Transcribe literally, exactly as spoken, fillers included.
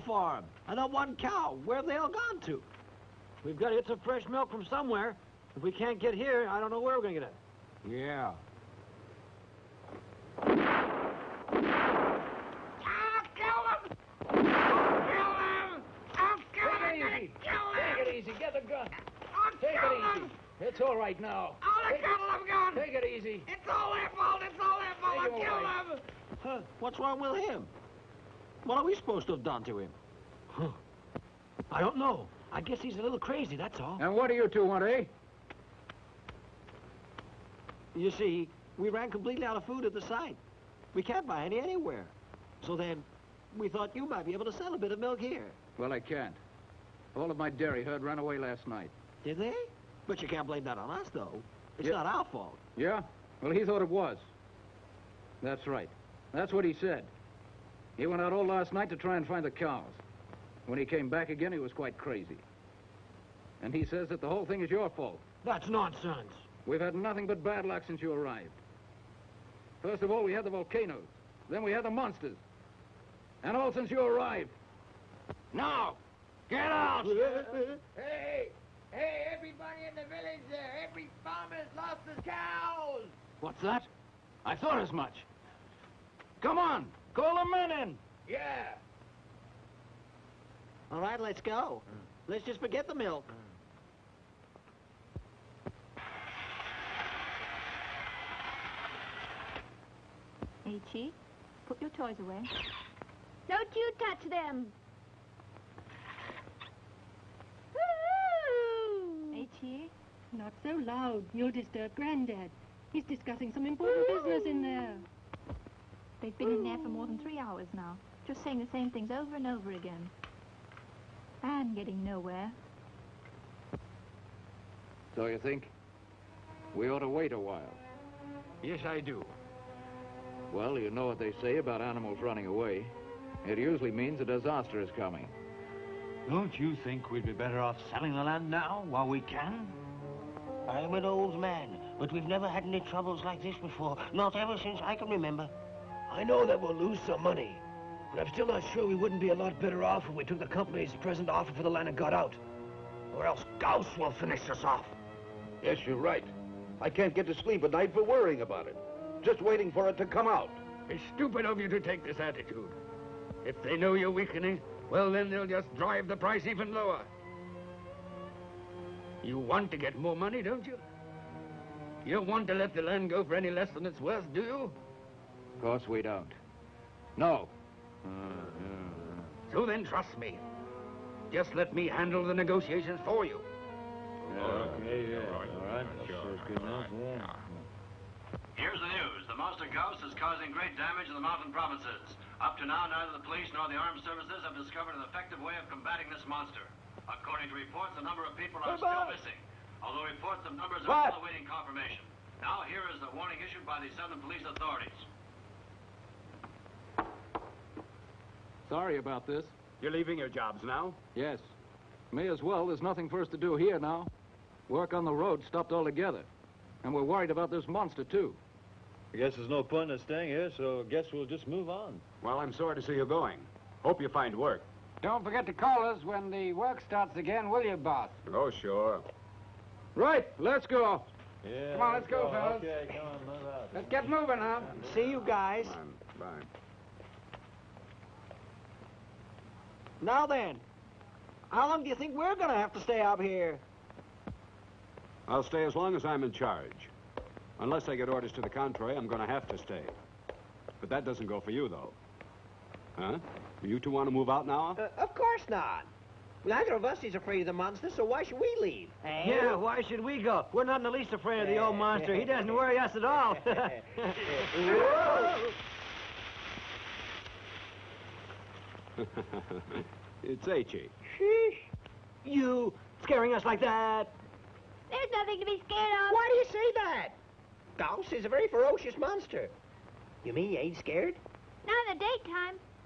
farm. And that one cow, where have they all gone to? We've got to get some fresh milk from somewhere. If we can't get here, I don't know where we're going to get it. Yeah. I'll kill him! I'll kill him! I'll kill him! Take it easy. Take it easy. Get the gun. I'll Take kill it him! easy. It's all right now. All the Take cattle have gone! Take it easy. It's all their fault! It's all their fault! I'll Take him kill away. them! Huh, what's wrong with him? What are we supposed to have done to him? Huh. I don't know. I guess he's a little crazy, that's all. And what do you two want, eh? You see, we ran completely out of food at the site. We can't buy any anywhere. So then, we thought you might be able to sell a bit of milk here. Well, I can't. All of my dairy herd ran away last night. Did they? But you can't blame that on us, though. It's Yeah. not our fault. Yeah? Well, he thought it was. That's right. That's what he said. He went out all last night to try and find the cows. When he came back again, he was quite crazy. And he says that the whole thing is your fault. That's nonsense. We've had nothing but bad luck since you arrived. First of all, we had the volcanoes. Then we had the monsters. And all since you arrived. Now, get out! Hey! Hey, everybody in the village there! Every farmer's lost his cows! What's that? I thought as much. Come on, call the men in. Yeah! All right, let's go. Let's just forget the milk. H.E., put your toys away. Don't you touch them! H.E., Not so loud. You'll disturb Granddad. He's discussing some important business in there. they've been in there for more than three hours now, just saying the same things over and over again. And getting nowhere. So you think we ought to wait a while? Yes, I do. Well, you know what they say about animals running away. It usually means a disaster is coming. Don't you think we'd be better off selling the land now, while we can? I'm an old man, but we've never had any troubles like this before. Not ever since I can remember. I know that we'll lose some money, but I'm still not sure we wouldn't be a lot better off if we took the company's present offer for the land and got out. Or else Gauss will finish us off. Yes, you're right. I can't get to sleep at night for worrying about it. Just waiting for it to come out. It's stupid of you to take this attitude. If they know you're weakening, well, then they'll just drive the price even lower. You want to get more money, don't you? You don't want to let the land go for any less than it's worth, do you? Of course we don't. No. So then trust me. Just let me handle the negotiations for you. Okay, yeah. All right. That's good enough, yeah. Here's the news. The monster ghost is causing great damage in the mountain provinces. Up to now, neither the police nor the armed services have discovered an effective way of combating this monster. According to reports, a number of people are still missing, although reports of numbers are still awaiting confirmation. Now, here is the warning issued by the Southern Police authorities. Sorry about this. You're leaving your jobs now? Yes. May as well. There's nothing for us to do here now. Work on the road stopped altogether. And we're worried about this monster, too. I guess there's no point in us staying here, so I guess we'll just move on. Well, I'm sorry to see you going. Hope you find work. Don't forget to call us when the work starts again, will you, boss? Oh, sure. Right, let's go. Yeah. Come on, let's go, fellas. Okay, come on, move out. Let's get moving, huh? See you guys. Bye. Now then, how long do you think we're gonna have to stay up here? I'll stay as long as I'm in charge. Unless I get orders to the contrary, I'm gonna have to stay. But that doesn't go for you, though. Huh? You two want to move out now? Uh, of course not. Neither of us is afraid of the monster, so why should we leave? Eh? Yeah, why should we go? We're not in the least afraid of the old monster. He doesn't worry us at all. It's H-E. Sheesh. You scaring us like that? There's nothing to be scared of. Why do you say that? Gauss is a very ferocious monster. You mean you ain't scared? Not in the daytime.